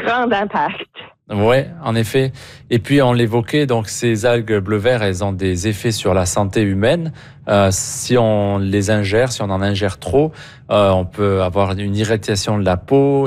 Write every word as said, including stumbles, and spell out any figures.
grand impact. Oui, en effet. Et puis, on l'évoquait, donc ces algues bleu-vert, elles ont des effets sur la santé humaine. Euh, si on les ingère, si on en ingère trop, euh, on peut avoir une irritation de la peau.